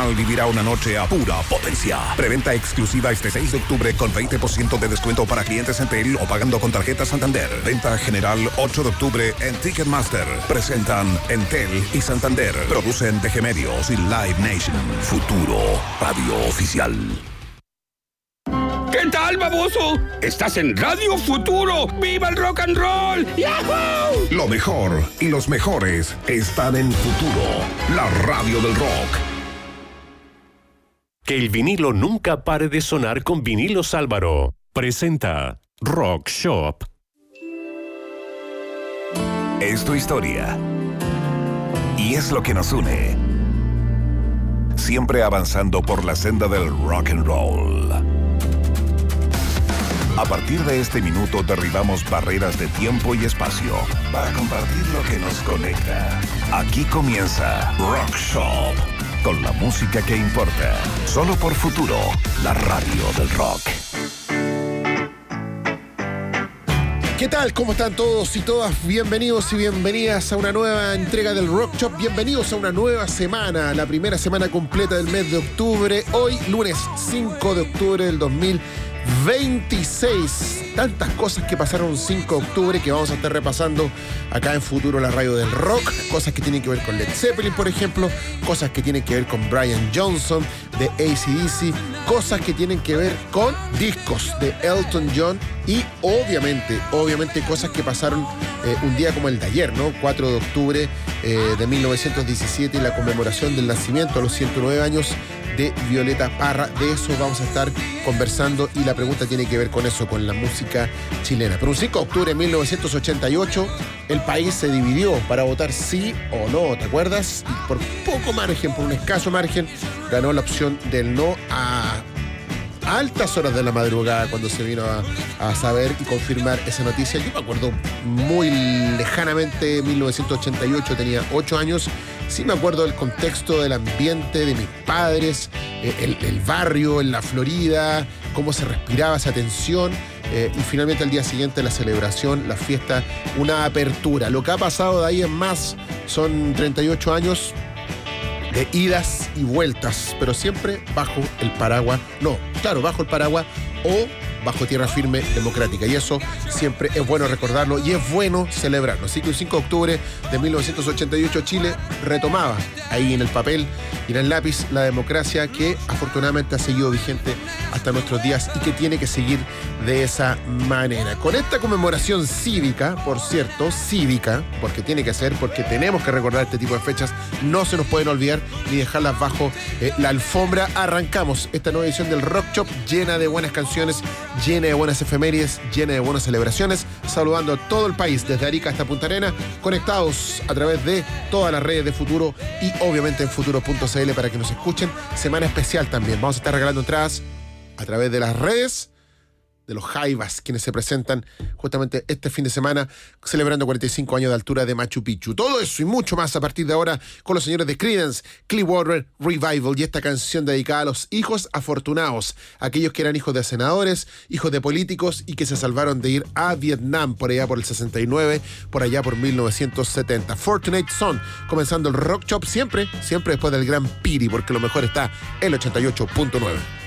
Nacional vivirá una noche a pura potencia. Preventa exclusiva este 6 de octubre con 20% de descuento para clientes Entel o pagando con tarjeta Santander. Venta general 8 de octubre en Ticketmaster. Presentan Entel y Santander. Producen DG Medios y Live Nation. Futuro Radio Oficial. ¿Qué tal, baboso? Estás en Radio Futuro. ¡Viva el rock and roll! ¡Yahoo! Lo mejor y los mejores están en Futuro, la radio del rock. Que el vinilo nunca pare de sonar con Vinilos Álvaro. Presenta Rock Shop. Es tu historia. Y es lo que nos une. Siempre avanzando por la senda del rock and roll. A partir de este minuto derribamos barreras de tiempo y espacio para compartir lo que nos conecta. Aquí comienza Rock Shop, con la música que importa. Solo por Futuro, la radio del rock. ¿Qué tal? ¿Cómo están todos y todas? Bienvenidos y bienvenidas a una nueva entrega del Rock Shop. Bienvenidos a una nueva semana, la primera semana completa del mes de octubre. Hoy, lunes 5 de octubre del 2026. Tantas cosas que pasaron un 5 de octubre que vamos a estar repasando acá en Futuro, la radio del rock. Cosas que tienen que ver con Led Zeppelin, por ejemplo. Cosas que tienen que ver con Brian Johnson de AC/DC. Cosas que tienen que ver con discos de Elton John. Y obviamente cosas que pasaron un día como el de ayer, ¿no? 4 de octubre de 1917 y la conmemoración del nacimiento a los 109 años de Violeta Parra. De eso vamos a estar conversando y la pregunta tiene que ver con eso, con la música chilena. Pero un 5 de octubre de 1988 el país se dividió para votar sí o no, ¿te acuerdas? Y por poco margen, por un escaso margen, ganó la opción del no a altas horas de la madrugada cuando se vino a saber y confirmar esa noticia. Yo me acuerdo muy lejanamente, 1988, tenía 8 años. Sí me acuerdo del contexto, del ambiente, de mis padres, el barrio en la Florida, cómo se respiraba esa tensión. Y finalmente al día siguiente la celebración, la fiesta, una apertura. Lo que ha pasado de ahí en más son 38 años de idas y vueltas, pero siempre bajo el paraguas, bajo el paraguas o bajo tierra firme democrática. Y eso siempre es bueno recordarlo y es bueno celebrarlo. Así que un 5 de octubre de 1988 Chile retomaba ahí en el papel y en el lápiz la democracia que afortunadamente ha seguido vigente hasta nuestros días y que tiene que seguir de esa manera. Con esta conmemoración cívica, por cierto, porque tiene que ser, porque tenemos que recordar este tipo de fechas, no se nos pueden olvidar ni dejarlas bajo la alfombra. Arrancamos esta nueva edición del Rock Shop llena de buenas canciones, llena de buenas efemérides, llena de buenas celebraciones, saludando a todo el país, desde Arica hasta Punta Arenas, conectados a través de todas las redes de Futuro y obviamente en futuro.cl para que nos escuchen. Semana especial también, vamos a estar regalando entradas a través de las redes de los Jaivas, quienes se presentan justamente este fin de semana celebrando 45 años de altura de Machu Picchu. Todo eso y mucho más a partir de ahora con los señores de Creedence Clearwater Revival y esta canción dedicada a los hijos afortunados, aquellos que eran hijos de senadores, hijos de políticos y que se salvaron de ir a Vietnam por allá por el 69, por allá por 1970. Fortunate Son, comenzando el Rock Shop siempre después del Gran Piri, porque lo mejor está el 88.9.